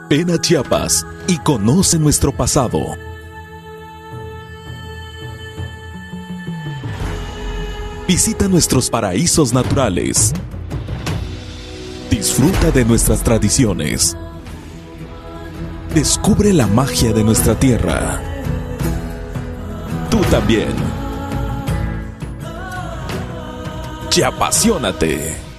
Ven a Chiapas y conoce nuestro pasado. Visita nuestros paraísos naturales. Disfruta de nuestras tradiciones. Descubre la magia de nuestra tierra. Tú también. Chiapasionate.